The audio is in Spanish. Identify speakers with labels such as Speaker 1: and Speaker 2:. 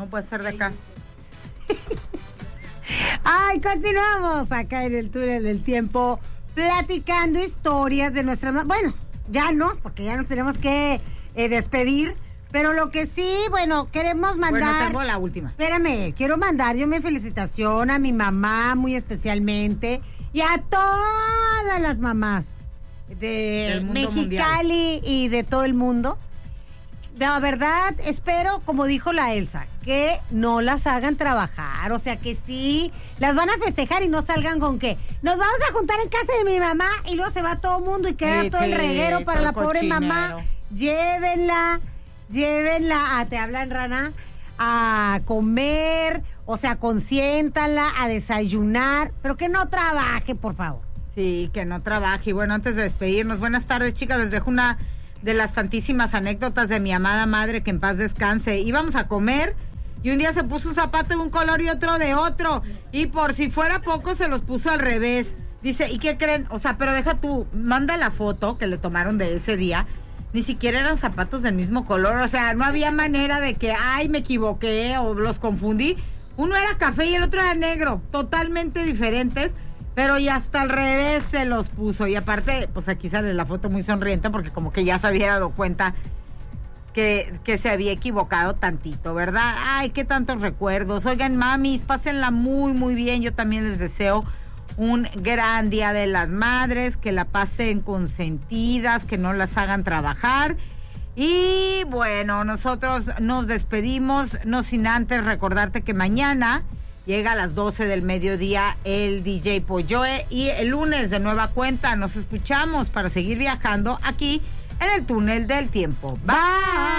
Speaker 1: No puede ser de acá.
Speaker 2: Ay, continuamos acá en el túnel del tiempo, platicando historias de nuestras... Bueno, ya no, porque ya nos tenemos que despedir, pero lo que sí, bueno, queremos mandar...
Speaker 1: Bueno, tengo la última.
Speaker 2: Espérame, quiero mandar yo mi felicitación a mi mamá muy especialmente y a todas las mamás de Mexicali mundial. Y de todo el mundo. La verdad, espero, como dijo la Elsa, que no las hagan trabajar, o sea que sí, las van a festejar y no salgan con que nos vamos a juntar en casa de mi mamá y luego se va todo el mundo y queda todo el reguero para la pobre mamá. Llévenla, te hablan rana, a comer, o sea, consiéntala, a desayunar, pero que no trabaje, por favor.
Speaker 1: Sí, que no trabaje. Y bueno, antes de despedirnos, buenas tardes, chicas, les dejo una de las tantísimas anécdotas de mi amada madre, que en paz descanse. Íbamos a comer y un día se puso un zapato de un color y otro de otro, y por si fuera poco se los puso al revés. Dice, ¿y qué creen? O sea, pero deja tú, manda la foto que le tomaron de ese día, ni siquiera eran zapatos del mismo color, o sea, no había manera de que, ay, me equivoqué o los confundí. Uno era café y el otro era negro, totalmente diferentes, pero y hasta al revés se los puso. Y aparte, pues aquí sale la foto muy sonriente porque como que ya se había dado cuenta que se había equivocado tantito, ¿verdad? Ay, qué tantos recuerdos. Oigan, mamis, pásenla muy, muy bien. Yo también les deseo un gran Día de las Madres, que la pasen consentidas, que no las hagan trabajar. Y bueno, nosotros nos despedimos, no sin antes recordarte que mañana llega a las 12 del mediodía el DJ Polloe, y el lunes de nueva cuenta nos escuchamos para seguir viajando aquí en el túnel del tiempo. Bye.